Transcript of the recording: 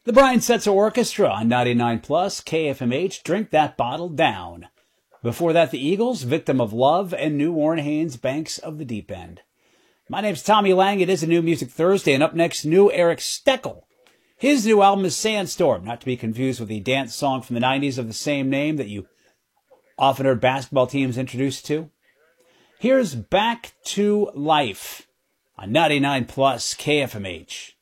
The Brian Setzer Orchestra on 99 Plus, KFMH, Drink That Bottle Down. Before that, the Eagles, Victim of Love, and New Orleans, Banks of the Deep End. My name's Tommy Lang. It is a New Music Thursday, and up next, new Eric Steckel. His new album is Sandstorm, not to be confused with the dance song from the 90s of the same name that you often heard basketball teams introduced to. Here's Back to Life on 99 Plus, KFMH.